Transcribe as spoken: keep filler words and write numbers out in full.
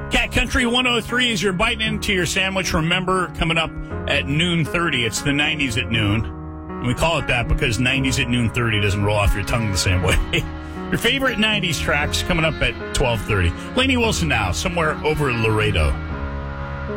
Cat Country one oh three as you're biting into your sandwich. Remember, coming up at noon thirty, it's the nineties at noon. And we call it that because nineties at noon thirty doesn't roll off your tongue the same way. Your favorite nineties tracks coming up at twelve thirty. Lainey Wilson now, somewhere over Laredo.